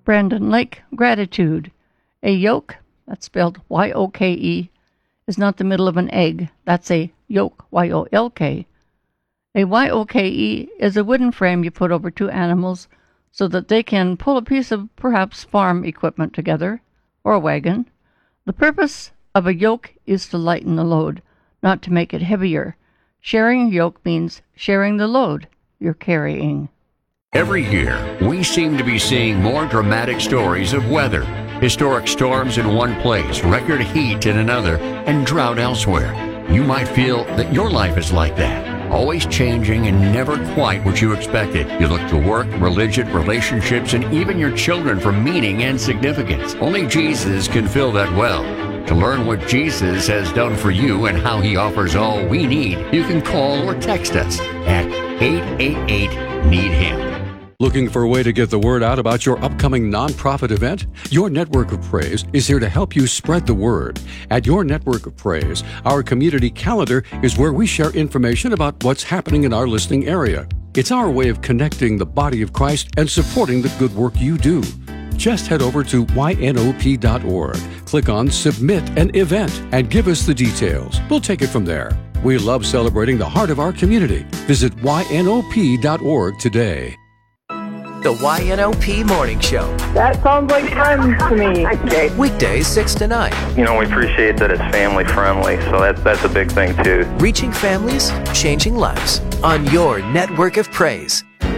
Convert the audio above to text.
Brandon Lake, gratitude. A yoke, that's spelled Y-O-K-E, is not the middle of an egg. That's a yoke, Y-O-L-K. A Y-O-K-E is a wooden frame you put over two animals so that they can pull a piece of perhaps farm equipment together, or a wagon. The purpose of a yoke is to lighten the load, not to make it heavier. Sharing a yoke means sharing the load you're carrying. Every year, we seem to be seeing more dramatic stories of weather. Historic storms in one place, record heat in another, and drought elsewhere. You might feel that your life is like that, always changing and never quite what you expected. You look to work, religion, relationships, and even your children for meaning and significance. Only Jesus can fill that well. To learn what Jesus has done for you and how he offers all we need, you can call or text us at 888-NEED-HIM. Looking for a way to get the word out about your upcoming nonprofit event? Your Network of Praise is here to help you spread the word. At Your Network of Praise, our community calendar is where we share information about what's happening in our listening area. It's our way of connecting the body of Christ and supporting the good work you do. Just head over to ynop.org, click on Submit an Event, and give us the details. We'll take it from there. We love celebrating the heart of our community. Visit ynop.org today. The YNOP Morning Show. That sounds like fun to me. Weekdays 6 to 9. You know, we appreciate that it's family friendly, so that's a big thing too. Reaching families, changing lives on your Network of Praise.